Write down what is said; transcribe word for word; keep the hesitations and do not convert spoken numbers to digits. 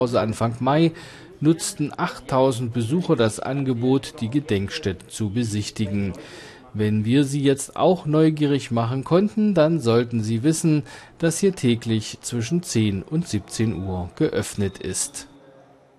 Also Anfang Mai nutzten achttausend Besucher das Angebot, die Gedenkstätte zu besichtigen. Wenn wir Sie jetzt auch neugierig machen konnten, dann sollten Sie wissen, dass hier täglich zwischen zehn und siebzehn Uhr geöffnet ist.